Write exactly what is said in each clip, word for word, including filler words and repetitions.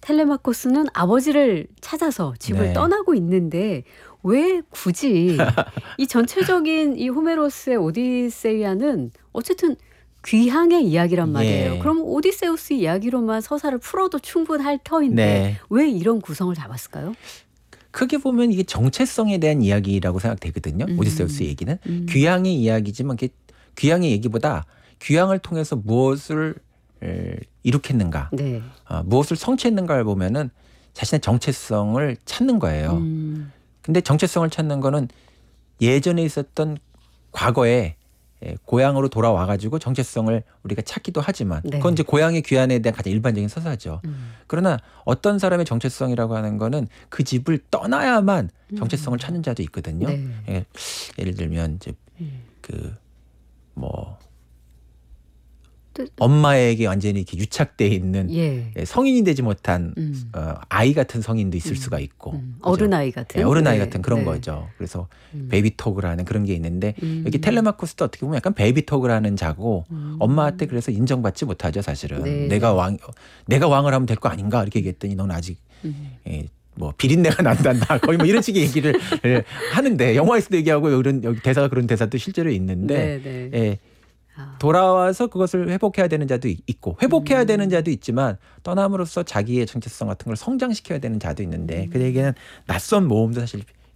텔레마코스는 아버지를 찾아서 집을 네. 떠나고 있는데 왜 굳이 이 전체적인 이 호메로스의 오디세이아는 어쨌든 귀향의 이야기란 말이에요. 예. 그럼 오디세우스 이야기로만 서사를 풀어도 충분할 터인데 네. 왜 이런 구성을 잡았을까요? 크게 보면 이게 정체성에 대한 이야기라고 생각되거든요. 음. 오디세우스 얘기는. 음. 귀향의 이야기지만 그게 귀향의 얘기보다 귀향을 통해서 무엇을 에, 이룩했는가, 네. 어, 무엇을 성취했는가를 보면은 자신의 정체성을 찾는 거예요. 음. 근데 정체성을 찾는 거는 예전에 있었던 과거에 예, 고향으로 돌아와 가지고 정체성을 우리가 찾기도 하지만 네. 그건 이제 고향의 귀환에 대한 가장 일반적인 서사죠. 음. 그러나 어떤 사람의 정체성이라고 하는 거는 그 집을 떠나야만 정체성을 찾는 자도 있거든요. 네. 예, 예를 들면 이제 음. 그 뭐 또- 엄마에게 완전히 이렇게 유착돼 있는 예. 예, 성인이 되지 못한 음. 어, 아이 같은 성인도 있을 음. 수가 있고 음. 그죠? 어른아이 같은. 예, 어른아이 네. 같은 그런 네. 거죠. 그래서 음. 베이비톡이라는 그런 게 있는데 음. 여기 텔레마코스도 어떻게 보면 약간 베이비톡이라는 자고 음. 엄마한테 그래서 인정받지 못하죠 사실은. 네. 내가 왕 내가 왕을 하면 될 거 아닌가 이렇게 얘기했더니 넌 아직 음. 예, 뭐 비린내가 난단다 거의 뭐 이런 식의 얘기를 예, 하는데 영화에서도 얘기하고 이런 여기 대사가 그런 대사도 실제로 있는데 네, 네. 예, 아. 돌아와서 그것을 회복해야 되는 자도 있고 회복해야 음. 되는 자도 있지만 떠남으로써 자기의 정체성 같은 걸 성장시켜야 되는 자도 있는데 음. 그 얘기는 낯선 모험도 사실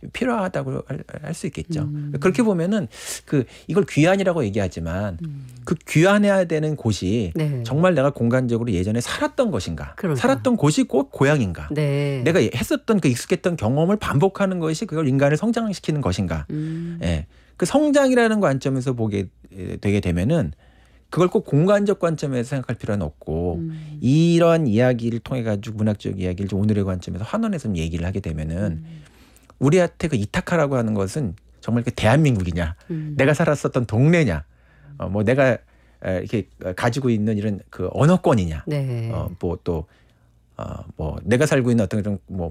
필요하다고 할 수 있겠죠. 음. 그렇게 보면은 그 이걸 귀환이라고 얘기하지만 음. 그 귀환해야 되는 곳이 네. 정말 내가 공간적으로 예전에 살았던 것인가, 그러니까. 살았던 곳이 꼭 고향인가, 네. 내가 했었던 그 익숙했던 경험을 반복하는 것이 그걸 인간을 성장시키는 것인가. 음. 예. 그 성장이라는 관점에서 보게 되게 되면은 그걸 꼭 공간적 관점에서 생각할 필요는 없고 음. 이런 이야기를 통해 가지고 문학적 이야기를 좀 오늘의 관점에서 환원해서 좀 얘기를 하게 되면은 음. 우리한테 그 이타카라고 하는 것은 정말 그 대한민국이냐, 음. 내가 살았었던 동네냐, 어, 뭐 내가 에, 이렇게 가지고 있는 이런 그 언어권이냐, 네. 어, 뭐 또 어, 뭐 내가 살고 있는 어떤 그런 뭐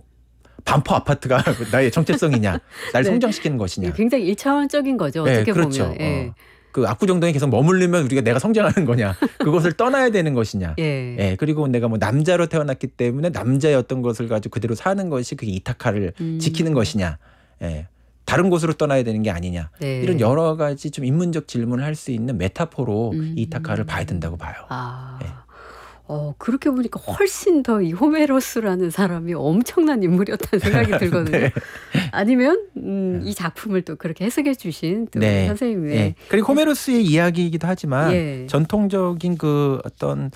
반포 아파트가 나의 정체성이냐, 날 네. 성장시키는 것이냐. 굉장히 일차원적인 거죠. 네, 어떻게 그렇죠. 보면. 예. 어. 그 압구정동에 계속 머물르면 우리가 내가 성장하는 거냐, 그것을 떠나야 되는 것이냐. 예. 예, 그리고 내가 뭐 남자로 태어났기 때문에 남자의 어떤 것을 가지고 그대로 사는 것이 그게 이타카를 음. 지키는 것이냐. 예. 다른 곳으로 떠나야 되는 게 아니냐. 네. 이런 여러 가지 좀 인문적 질문을 할 수 있는 메타포로 음. 이타카를 봐야 된다고 봐요. 아. 네. 어, 그렇게 보니까 훨씬 더 이 호메로스라는 사람이 엄청난 인물이었다는 생각이 들거든요. 네. 아니면 음, 이 작품을 또 그렇게 해석해 주신 또 네. 선생님의 예. 그리고 호메로스의 이야기이기도 하지만 예. 전통적인 그 어떤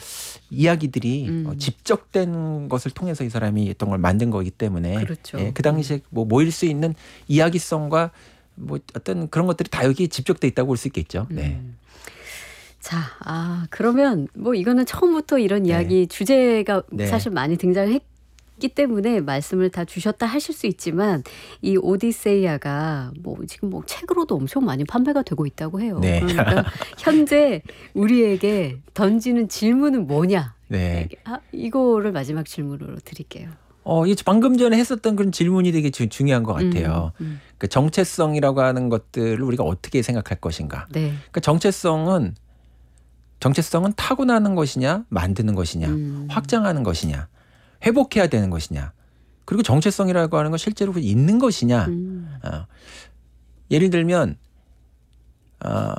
이야기들이 음. 어, 집적된 것을 통해서 이 사람이 어떤 걸 만든 거기 때문에 그렇죠. 예, 그 당시에 뭐 모일 수 있는 이야기성과 뭐 어떤 그런 것들이 다 여기 집적돼 있다고 볼 수 있겠죠. 네. 음. 자, 아, 그러면 뭐 이거는 처음부터 이런 네. 이야기 주제가 네. 사실 많이 등장했기 때문에 말씀을 다 주셨다 하실 수 있지만 이 오디세이아가 뭐 지금 뭐 책으로도 엄청 많이 판매가 되고 있다고 해요. 네. 그러니까 현재 우리에게 던지는 질문은 뭐냐? 네. 아, 이거를 마지막 질문으로 드릴게요. 어, 이 방금 전에 했었던 그런 질문이 되게 주, 중요한 것 같아요. 음, 음. 그 정체성이라고 하는 것들을 우리가 어떻게 생각할 것인가. 네. 그 정체성은 정체성은 타고나는 것이냐, 만드는 것이냐, 음. 확장하는 것이냐, 회복해야 되는 것이냐, 그리고 정체성이라고 하는 건 실제로 있는 것이냐. 음. 어, 예를 들면 어,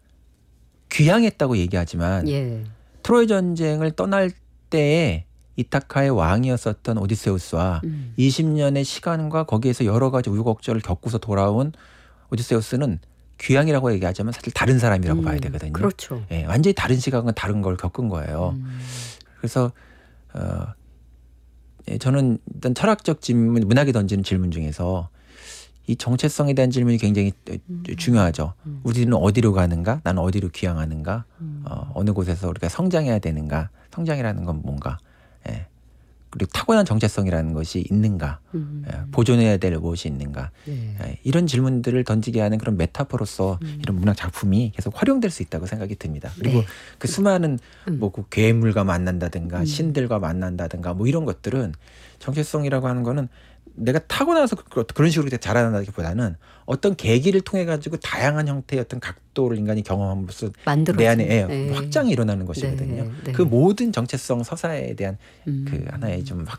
귀향했다고 얘기하지만 예. 트로이 전쟁을 떠날 때에 이타카의 왕이었었던 오디세우스와 음. 이십 년의 시간과 거기에서 여러 가지 우여곡절을 겪고서 돌아온 오디세우스는 귀향이라고 얘기하자면 사실 다른 사람이라고 음. 봐야 되거든요. 그렇죠. 예, 완전히 다른 시각은 다른 걸 겪은 거예요. 음. 그래서 어, 예, 저는 일단 철학적 질문, 문학이 던지는 질문 중에서 이 정체성에 대한 질문이 굉장히 음. 중요하죠. 음. 우리는 어디로 가는가? 나는 어디로 귀향하는가? 음. 어, 어느 곳에서 우리가 성장해야 되는가? 성장이라는 건 뭔가? 예. 그리고 타고난 정체성이라는 것이 있는가? 음. 예, 보존해야 될 무엇이 있는가? 네. 예, 이런 질문들을 던지게 하는 그런 메타포로서 음. 이런 문학 작품이 계속 활용될 수 있다고 생각이 듭니다. 그리고 네. 그 수많은 음. 뭐 그 괴물과 만난다든가 음. 신들과 만난다든가 뭐 이런 것들은 정체성이라고 하는 거는 내가 타고나서 그- 그런 식으로 자라나기보다는 어떤 계기를 통해 가지고 다양한 형태의 어떤 각도를 인간이 경험하면서 만들어진. 내 안에 예, 네. 확장이 일어나는 것이거든요. 네, 네. 그 모든 정체성 서사에 대한 음. 그 하나의 좀 확,